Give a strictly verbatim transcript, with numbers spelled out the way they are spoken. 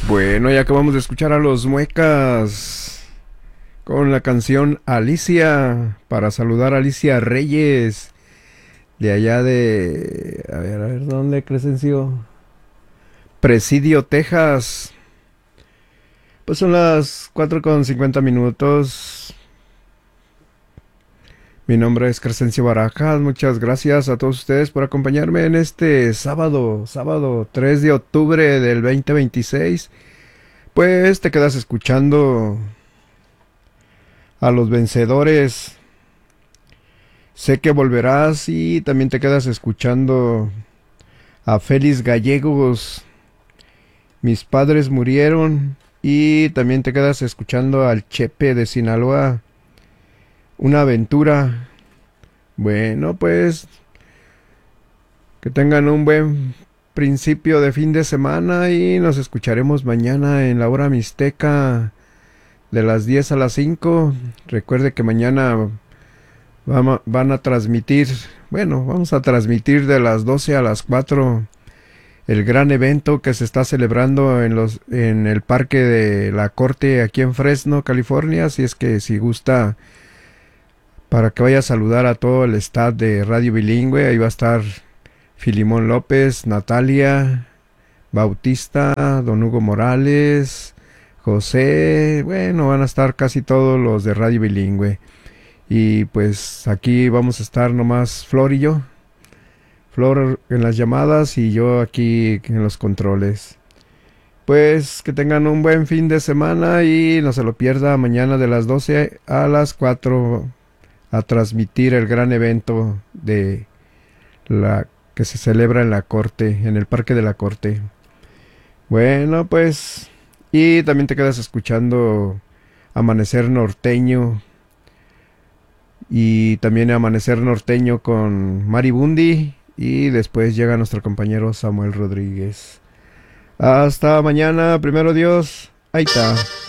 Bueno, ya acabamos de escuchar a los Muecas con la canción Alicia, para saludar a Alicia Reyes, de allá de... A ver, a ver, ¿dónde, Crescencio? Presidio, Texas. Pues son las cuatro con cincuenta minutos. Mi nombre es Crescencio Barajas. Muchas gracias a todos ustedes por acompañarme en este sábado, sábado tres de octubre del veinte veintiséis. Pues te quedas escuchando a Los Vencedores, Sé que volverás, y también te quedas escuchando a Félix Gallegos, Mis padres murieron, y también te quedas escuchando al Chepe de Sinaloa, Una aventura. Bueno, pues que tengan un buen principio de fin de semana y nos escucharemos mañana en la hora mixteca de las diez a las cinco. Recuerde que mañana van a transmitir, bueno, vamos a transmitir de las doce a las cuatro el gran evento que se está celebrando en los en el Parque de la Corte aquí en Fresno, California. Así es que si gusta, para que vaya a saludar a todo el staff de Radio Bilingüe, ahí va a estar Filimón López, Natalia Bautista, Don Hugo Morales, José, bueno, van a estar casi todos los de Radio Bilingüe. Y pues aquí vamos a estar nomás Flor y yo. Flor en las llamadas y yo aquí en los controles. Pues que tengan un buen fin de semana y no se lo pierda mañana de las doce a las cuatro a transmitir el gran evento de la que se celebra en la Corte, en el Parque de la Corte. Bueno, pues, y también te quedas escuchando Amanecer Norteño, y también Amanecer Norteño con Maribundi, y después llega nuestro compañero Samuel Rodríguez. Hasta mañana, primero Dios. Ahí está.